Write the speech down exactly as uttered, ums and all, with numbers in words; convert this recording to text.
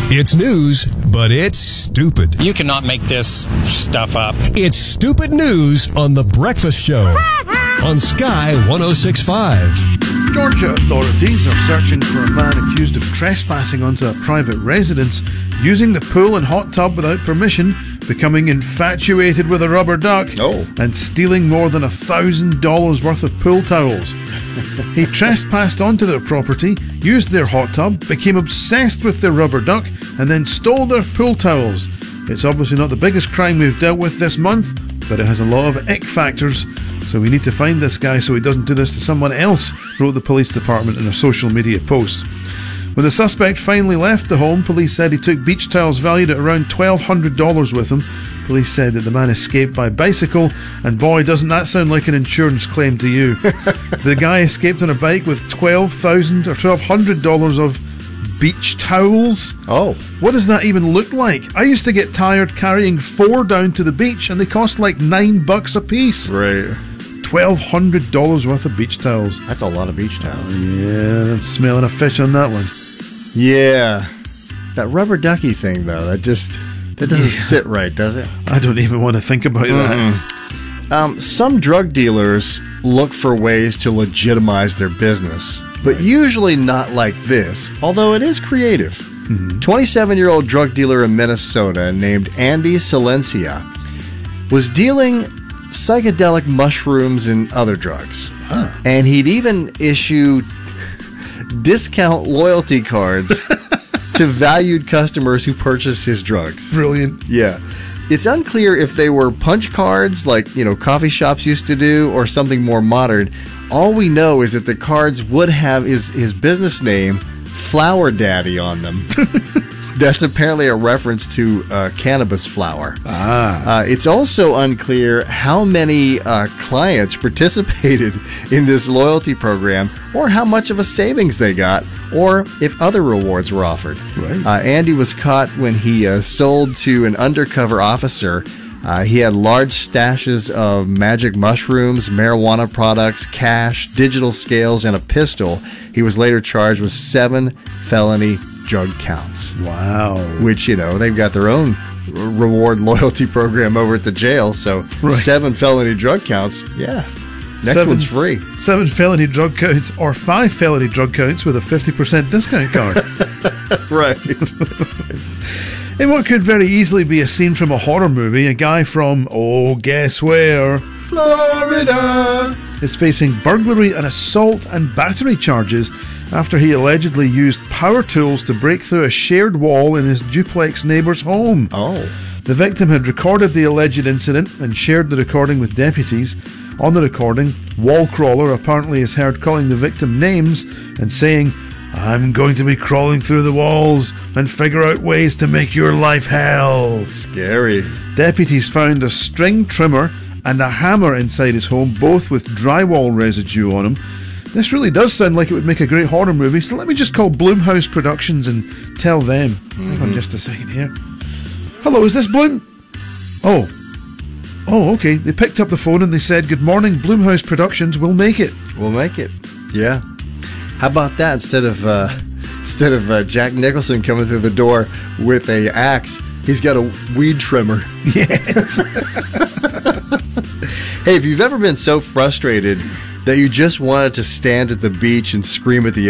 It's news, but it's stupid. You cannot make this stuff up. It's stupid news on The Breakfast Show on Sky one oh six point five. Georgia authorities are searching for a man accused of trespassing onto a private residence, using the pool and hot tub without permission, becoming infatuated with a rubber duck, oh. and stealing more than a thousand dollars worth of pool towels. He trespassed onto their property, used their hot tub, became obsessed with their rubber duck, and then stole their pool towels. It's obviously not the biggest crime we've dealt with this month, but it has a lot of ick factors, so we need to find this guy so he doesn't do this to someone else, wrote the police department in a social media post. When the suspect finally left the home, police said he took beach towels valued at around twelve hundred dollars with him. Police said that the man escaped by bicycle, and boy, doesn't that sound like an insurance claim to you. The guy escaped on a bike with twelve thousand dollars or twelve hundred dollars of beach towels. Oh. What does that even look like? I used to get tired carrying four down to the beach, and they cost like nine bucks a piece. Right. twelve hundred dollars worth of beach towels. That's a lot of beach towels. Yeah, that's smelling a fish on that one. Yeah. That rubber ducky thing, though, that just, that doesn't yeah. sit right, does it? I don't even want to think about Mm-mm. that. Um, some drug dealers look for ways to legitimize their business, but right. usually not like this, although it is creative. Mm-hmm. twenty-seven-year-old drug dealer in Minnesota named Andy Silencia was dealing psychedelic mushrooms and other drugs. Huh. And he'd even issue discount loyalty cards to valued customers who purchased his drugs. Brilliant. Yeah. It's unclear if they were punch cards like, you know, coffee shops used to do or something more modern. All we know is that the cards would have his, his business name, Flower Daddy, on them. That's apparently a reference to uh, cannabis flower. Ah. Uh, it's also unclear how many uh, clients participated in this loyalty program, or how much of a savings they got, or if other rewards were offered. Right. Uh, Andy was caught when he uh, sold to an undercover officer. Uh, he had large stashes of magic mushrooms, marijuana products, cash, digital scales, and a pistol. He was later charged with seven felony drug counts. Wow. Which, you know, they've got their own reward loyalty program over at the jail, so right. seven felony drug counts, yeah. Next seven, one's free. Seven felony drug counts, or five felony drug counts with a fifty percent discount card. Right. In what could very easily be a scene from a horror movie, a guy from, oh, guess where? Florida is facing burglary and assault and battery charges after he allegedly used power tools to break through a shared wall in his duplex neighbour's home. Oh. The victim had recorded the alleged incident and shared the recording with deputies. On the recording, Wallcrawler apparently is heard calling the victim names and saying, "I'm going to be crawling through the walls and figure out ways to make your life hell." Scary. Deputies found a string trimmer and a hammer inside his home, both with drywall residue on them. This really does sound like it would make a great horror movie, so let me just call Blumhouse Productions and tell them. Mm-hmm. Hang on just a second here. Hello, is this Bloom? Oh. Oh, okay. They picked up the phone and they said, "Good morning, Blumhouse Productions, we'll make it." We'll make it. Yeah. How about that? Instead of uh, instead of uh, Jack Nicholson coming through the door with a axe, he's got a weed trimmer. Yes. Hey, if you've ever been so frustrated that you just wanted to stand at the beach and scream at the